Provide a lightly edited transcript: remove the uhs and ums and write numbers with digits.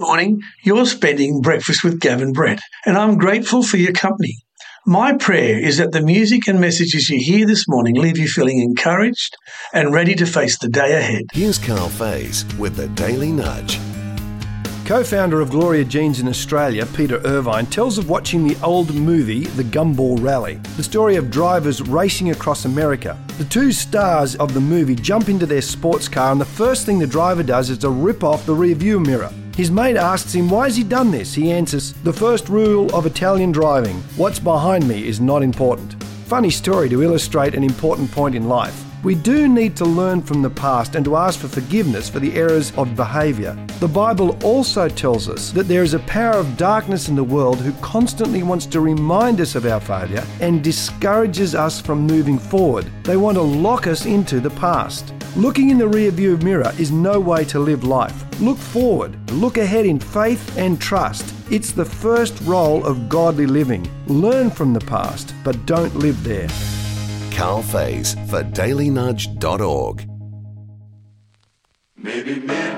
morning. You're spending breakfast with Gavin Brett, and I'm grateful for your company. My prayer is that the music and messages you hear this morning leave you feeling encouraged and ready to face the day ahead. Here's Carl Faze with the Daily Nudge. Co-founder of Gloria Jeans in Australia, Peter Irvine, tells of watching the old movie The Gumball Rally, the story of drivers racing across America. The two stars of the movie jump into their sports car and the first thing the driver does is to rip off the rear-view mirror. His mate asks him why has he done this. He answers, "The first rule of Italian driving, what's behind me is not important." Funny story to illustrate an important point in life. We do need to learn from the past and to ask for forgiveness for the errors of behaviour. The Bible also tells us that there is a power of darkness in the world who constantly wants to remind us of our failure and discourages us from moving forward. They want to lock us into the past. Looking in the rearview mirror is no way to live life. Look forward, look ahead in faith and trust. It's the first role of godly living. Learn from the past, but don't live there. Carl Faze for dailynudge.org. Maybe